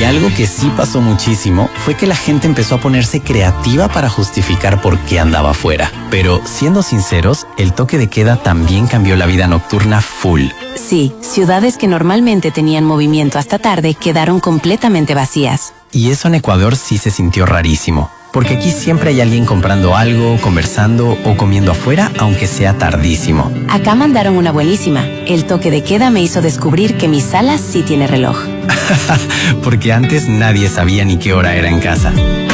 algo que sí pasó muchísimo fue que la gente empezó a ponerse creativa para justificar por qué andaba afuera. Pero, siendo sinceros, el toque de queda también cambió la vida nocturna full. Sí, ciudades que normalmente tenían movimiento hasta tarde quedaron completamente vacías. Y eso en Ecuador sí se sintió rarísimo, porque aquí siempre hay alguien comprando algo, conversando o comiendo afuera, aunque sea tardísimo. Acá mandaron una buenísima. El toque de queda me hizo descubrir que mi sala sí tiene reloj. Porque antes nadie sabía ni qué hora era en casa.